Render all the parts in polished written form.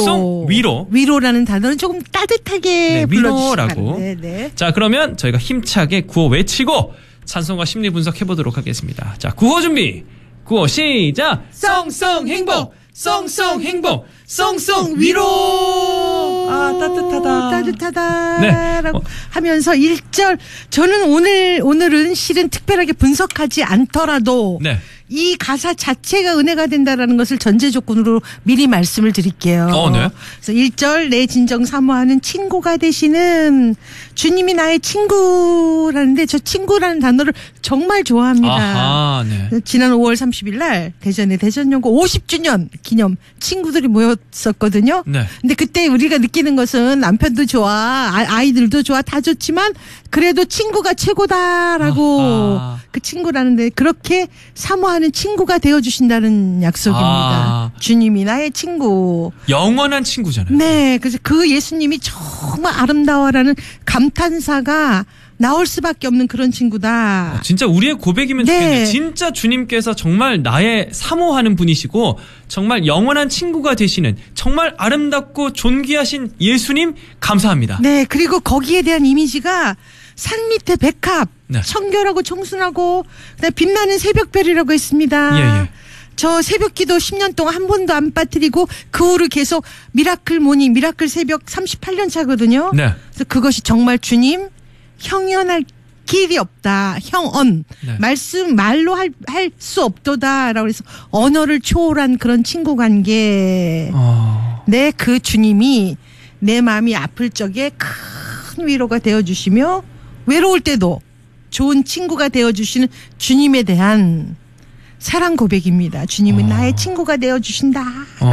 위로라는 단어는 조금 따뜻하게 위로라고. 네. 자, 그러면 저희가 힘차게 구호 외치고 찬송과 심리 분석해보도록 하겠습니다. 자, 구호 준비. 구호 시작. 썽썽 행복, 썽썽 행복, 썽썽 위로. 아, 따뜻하다. 네. 라고 하면서 1절 저는 오늘은 실은 특별하게 분석하지 않더라도 네. 이 가사 자체가 은혜가 된다라는 것을 전제 조건으로 미리 말씀을 드릴게요. 네. 그래서 1절 내 진정 사모하는 친구가 되시는 주님이 나의 친구라는데 저 친구라는 단어를 정말 좋아합니다. 아하, 네. 지난 5월 30일 날 대전에 대전연구 50주년 기념 친구들이 모였었거든요. 네. 근데 그때 우리가 느끼는 것은 남편도 좋아, 아이들도 좋아, 다 좋지만 그래도 친구가 최고다라고 아하. 그 친구라는데 그렇게 사모하는 친구가 되어주신다는 약속입니다. 주님이 나의 친구. 영원한 친구잖아요. 네. 그래서 그 예수님이 정말 아름다워라는 감탄사가 나올 수밖에 없는 그런 친구다. 진짜 우리의 고백이면 네. 좋겠네요. 진짜 주님께서 정말 나의 사모하는 분이시고 정말 영원한 친구가 되시는 정말 아름답고 존귀하신 예수님 감사합니다. 네. 그리고 거기에 대한 이미지가 산 밑에 백합, 네. 청결하고 청순하고 그다음에 빛나는 새벽별이라고 했습니다. 예. 저 새벽기도 10년 동안 한 번도 안 빠뜨리고 그 후로 계속 미라클 새벽 38년 차거든요. 네. 그래서 그것이 정말 주님 형언할 길이 없다. 형언. 네. 말로 할 수 없도다라고 해서 언어를 초월한 그런 친구 관계. 네, 그 주님이 내 마음이 아플 적에 큰 위로가 되어 주시며 외로울 때도 좋은 친구가 되어 주시는 주님에 대한 사랑 고백입니다. 주님은 나의 친구가 되어 주신다.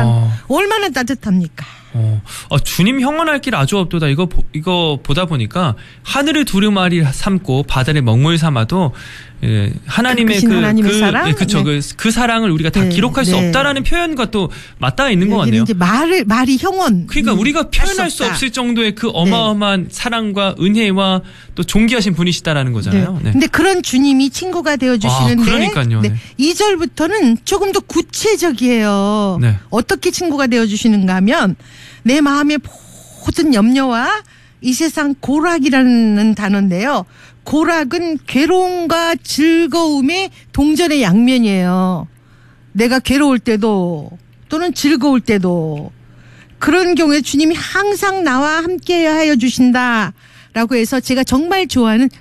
얼마나 따뜻합니까? 주님 형언할 길 아주 없도다. 이거 보다 보니까 하늘을 두루마리 삼고 바다를 먹물 삼아도 하나님의 하나님의 사랑, 그쵸. 네. 그 사랑을 우리가 다 기록할 수 없다라는 표현과 또 맞닿아 있는 것 같네요. 이제 말이 형언. 그러니까 우리가 표현할 수 없을 정도의 그 어마어마한 사랑과 은혜와 또 존귀하신 분이시다라는 거잖아요. 네. 근데 그런 주님이 친구가 되어 주시는데, 그러니까요. 네. 2절부터는 조금 더 구체적이에요. 네. 어떻게 친구가 되어 주시는가 하면 내 마음의 모든 염려와 이 세상 고락이라는 단어인데요. 고락은 괴로움과 즐거움의 동전의 양면이에요. 내가 괴로울 때도 또는 즐거울 때도 그런 경우에 주님이 항상 나와 함께 하여 주신다. 라고 해서 제가 정말 좋아하는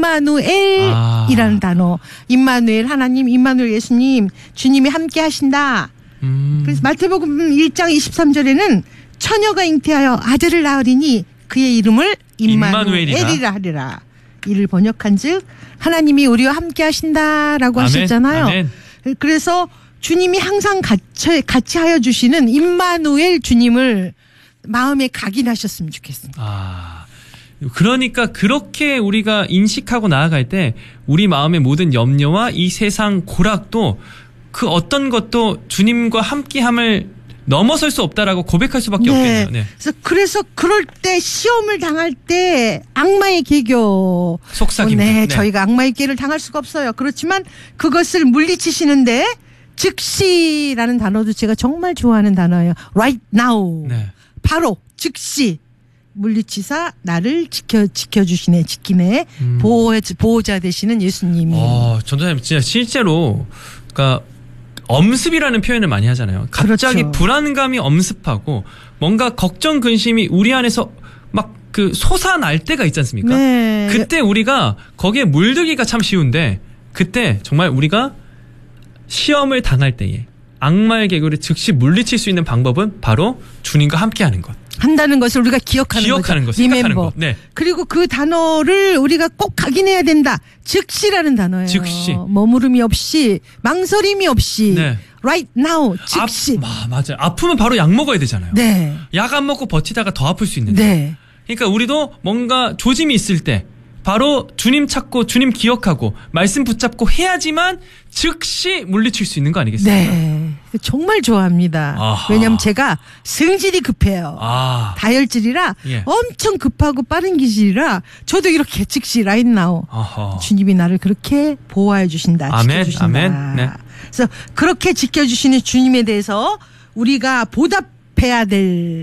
임마누엘이라는 단어. 임마누엘 하나님, 임마누엘 예수님, 주님이 함께 하신다. 그래서 마태복음 1장 23절에는 처녀가 잉태하여 아들을 낳으리니 그의 이름을 임마누엘이라 하리라. 이를 번역한즉 하나님이 우리와 함께 하신다라고 하셨잖아요. 아멘. 그래서 주님이 항상 같이 하여 주시는 임마누엘 주님을 마음에 각인하셨으면 좋겠습니다. 그러니까 그렇게 우리가 인식하고 나아갈 때 우리 마음의 모든 염려와 이 세상 고락도 그 어떤 것도 주님과 함께함을 넘어설 수 없다라고 고백할 수밖에 없겠네요. 네. 그래서 그럴 때 시험을 당할 때 악마의 계교 속삭입니다. 네, 저희가 악마의 계를 당할 수가 없어요. 그렇지만 그것을 물리치시는데 즉시라는 단어도 제가 정말 좋아하는 단어예요. Right now. 네. 바로 즉시 물리치사 나를 지켜주시네, 지키네, 보호자 되시는 예수님이. 전도사님 진짜 실제로 그러니까 엄습이라는 표현을 많이 하잖아요. 갑자기 그렇죠. 불안감이 엄습하고 뭔가 걱정 근심이 우리 안에서 막 그 솟아날 때가 있지 않습니까? 네. 그때 우리가 거기에 물들기가 참 쉬운데 그때 정말 우리가 시험을 당할 때에 악마의 계교를 즉시 물리칠 수 있는 방법은 바로 주님과 함께하는 것. 한다는 것을 우리가 기억하는 거, 생각하는 거. 네. 그리고 그 단어를 우리가 꼭 각인해야 된다. 즉시라는 단어예요. 즉시. 머무름이 없이, 망설임이 없이. 네. Right now. 즉시. 맞아요. 아프면 바로 약 먹어야 되잖아요. 네. 약 안 먹고 버티다가 더 아플 수 있는데. 네. 그러니까 우리도 뭔가 조짐이 있을 때 바로 주님 찾고 주님 기억하고 말씀 붙잡고 해야지만 즉시 물리칠 수 있는 거 아니겠습니까? 네. 정말 좋아합니다. 아하. 왜냐하면 제가 성질이 급해요. 다혈질이라 엄청 급하고 빠른 기질이라 저도 이렇게 즉시 right now. 주님이 나를 그렇게 보호해 주신다. 아멘. 지켜주신다. 아멘. 네. 그래서 그렇게 지켜주시는 주님에 대해서 우리가 보답해야 될